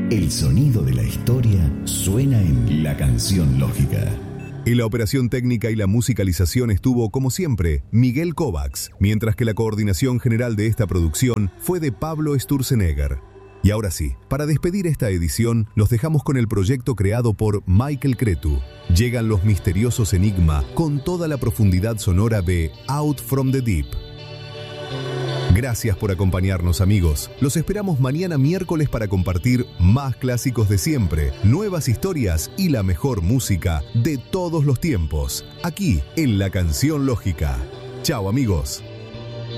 El sonido de la historia suena en La Canción Lógica. En la operación técnica y la musicalización estuvo, como siempre, Miguel Kovacs, mientras que la coordinación general de esta producción fue de Pablo Sturzenegger. Y ahora sí, para despedir esta edición, los dejamos con el proyecto creado por Michael Cretu. Llegan los misteriosos Enigma con toda la profundidad sonora de Out from the Deep. Gracias por acompañarnos, amigos. Los esperamos mañana miércoles para compartir más clásicos de siempre, nuevas historias y la mejor música de todos los tiempos, aquí en La Canción Lógica. Chao, amigos.